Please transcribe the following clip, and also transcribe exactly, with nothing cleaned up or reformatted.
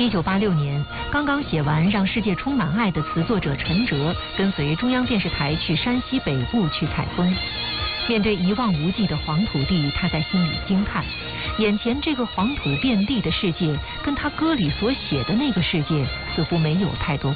一九八六年，刚刚写完《让世界充满爱》的词作者陈哲，跟随中央电视台去山西北部去采风。面对一望无际的黄土地，他在心里惊叹：眼前这个黄土遍地的世界，跟他歌里所写的那个世界似乎没有太多